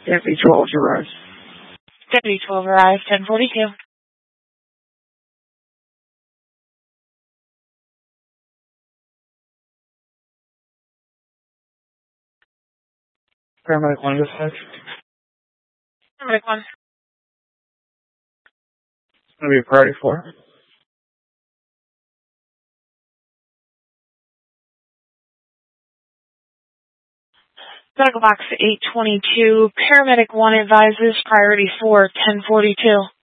Deputy 12 arrives. Deputy 12 arrives, 1042. Paramedic 1 dispatch. Paramedic 1. It's going to be a priority 4. Medical box 822. Paramedic 1 advises priority 4, 1042.